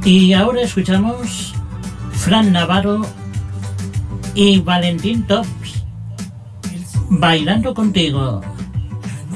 Y ahora escuchamos Fran Navarro y Valentín Tops, Bailando Contigo.